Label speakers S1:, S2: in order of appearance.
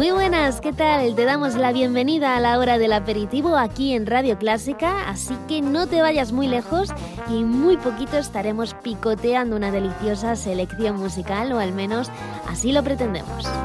S1: Muy buenas, ¿qué tal? Te damos la bienvenida a la hora del aperitivo aquí en Radio Clásica, así que no te vayas muy lejos y muy poquito estaremos picoteando una deliciosa selección musical, o al menos así lo pretendemos.